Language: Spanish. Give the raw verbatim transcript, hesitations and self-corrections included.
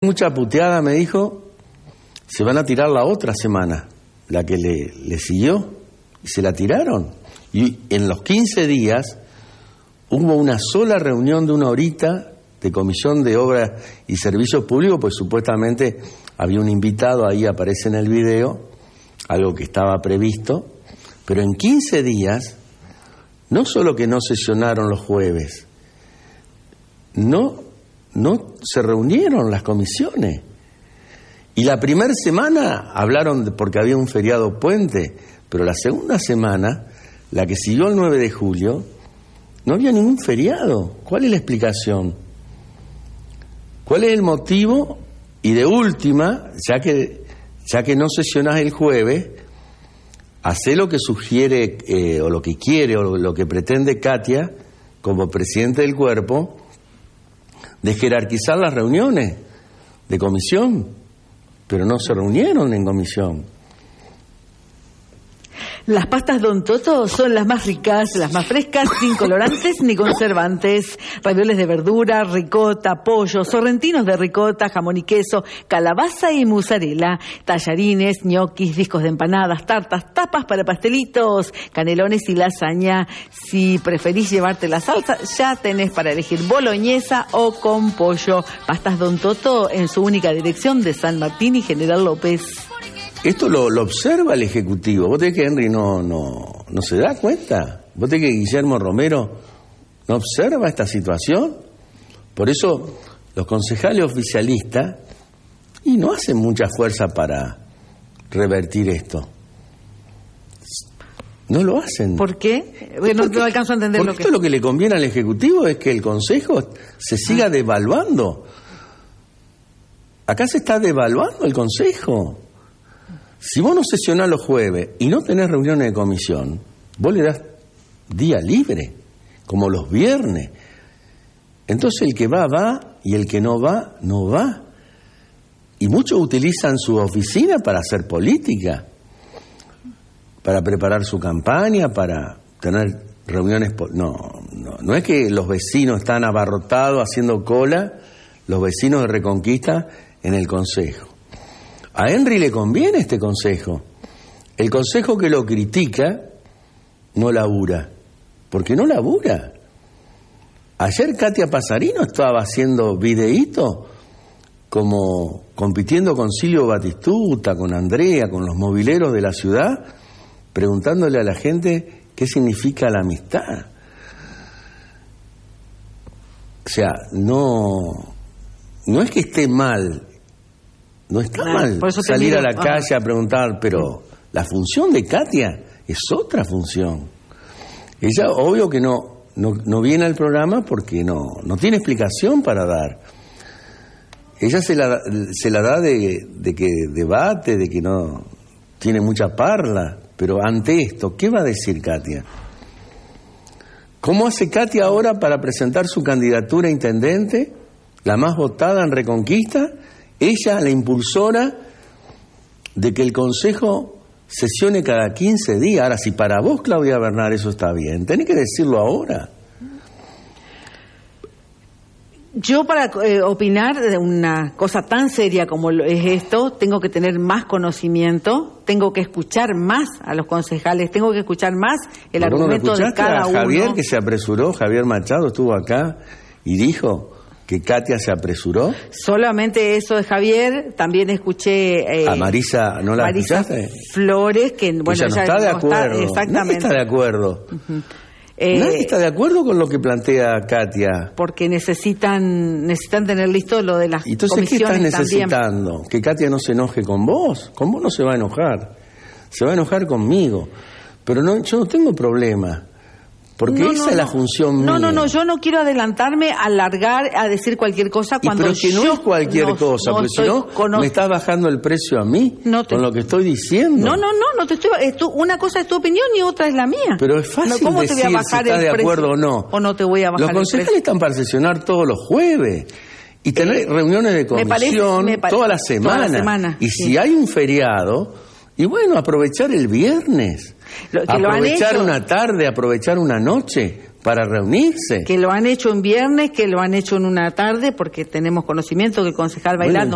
Mucha puteada, me dijo, se van a tirar la otra semana, la que le, le siguió, y se la tiraron. Y en los quince días hubo una sola reunión de una horita de Comisión de Obras y Servicios Públicos, pues supuestamente había un invitado, ahí aparece en el video, algo que estaba previsto, pero en quince días, no solo que no sesionaron los jueves, no... no se reunieron las comisiones. Y la primera semana hablaron de, porque había un feriado puente, pero la segunda semana, la que siguió el nueve de julio, no había ningún feriado. ¿Cuál es la explicación? ¿Cuál es el motivo? Y de última, ya que, ya que no sesionás el jueves, hacé lo que sugiere eh, o lo que quiere o lo, lo que pretende Katia como presidente del cuerpo, de jerarquizar las reuniones de comisión, pero no se reunieron en comisión. Las pastas Don Toto son las más ricas, las más frescas, sin colorantes ni conservantes. Ravioles de verdura, ricota, pollo, sorrentinos de ricota, jamón y queso, calabaza y mozzarella, tallarines, ñoquis, discos de empanadas, tartas, tapas para pastelitos, canelones y lasaña. Si preferís llevarte la salsa, ya tenés para elegir boloñesa o con pollo. Pastas Don Toto en su única dirección de San Martín y General López. Esto lo, lo observa el Ejecutivo. ¿Vos tenés que Henry no, no, no se da cuenta? ¿Vos tenés que Guillermo Romero no observa esta situación? Por eso los concejales oficialistas y no hacen mucha fuerza para revertir esto. No lo hacen. ¿Por qué? Bueno, porque, no alcanzo a entender lo que... Esto lo que le conviene al Ejecutivo es que el Consejo se siga ah. devaluando. Acá se está devaluando el Consejo. Si vos no sesionás los jueves y no tenés reuniones de comisión, vos le das día libre, como los viernes. Entonces el que va, va, y el que no va, no va. Y muchos utilizan su oficina para hacer política, para preparar su campaña, para tener reuniones... No, no, no es que los vecinos están abarrotados haciendo cola, los vecinos de Reconquista en el Consejo. A Henry le conviene este consejo. El consejo que lo critica no labura, porque no labura. Ayer Katia Pasarino estaba haciendo videíto como compitiendo con Silvio Batistuta, con Andrea, con los mobileros de la ciudad, preguntándole a la gente qué significa la amistad. O sea, no, no es que esté mal. No está claro, mal salir a la calle a preguntar, pero la función de Katia es otra función. Ella, obvio que no, no, no viene al programa porque no, no tiene explicación para dar. Ella se la, se la da de, de que debate, de que no tiene mucha parla, pero ante esto, ¿qué va a decir Katia? ¿Cómo hace Katia ahora para presentar su candidatura a intendente, la más votada en Reconquista? Ella, la impulsora de que el Consejo sesione cada quince días. Ahora, si para vos, Claudia Bernal, eso está bien, tenés que decirlo ahora. Yo para eh, opinar de una cosa tan seria como es esto, tengo que tener más conocimiento, tengo que escuchar más a los concejales, tengo que escuchar más el ¿Pero argumento no de cada a uno. Javier, que se apresuró, Javier Machado estuvo acá y dijo que Katia se apresuró. Solamente eso de Javier, también escuché... Eh, a Marisa, ¿no la Marisa escuchaste? Flores, que bueno, ella no está de acuerdo. Está, exactamente. Nadie está de acuerdo. Uh-huh. Eh, Nadie está de acuerdo con lo que plantea Katia. Porque necesitan necesitan tener listo lo de las Entonces, comisiones. ¿qué estás necesitando? También. Que Katia no se enoje con vos. Con vos no se va a enojar. Se va a enojar conmigo. Pero no, yo no tengo problema. Porque no, esa no, es la no. función no, mía. No, no, no, yo no quiero adelantarme, alargar, a decir cualquier cosa cuando y pero que yo... no es cualquier no, cosa, no porque si no, cono... me estás bajando el precio a mí no te... con lo que estoy diciendo. No, no, no, no te estoy... Es tu... Una cosa es tu opinión y otra es la mía. Pero es fácil no, ¿cómo decir te voy a bajar si estás el de acuerdo o no. O no te voy a bajar Los el concejales precio. están para sesionar todos los jueves y tener eh, reuniones de comisión me parece, me parece, toda la semana. Toda la semana y sí. Si hay un feriado, y bueno, aprovechar el viernes. Lo, que aprovechar lo han hecho, una tarde, aprovechar una noche para reunirse. Que lo han hecho en viernes, que lo han hecho en una tarde, porque tenemos conocimiento que el concejal Bailando... Bueno,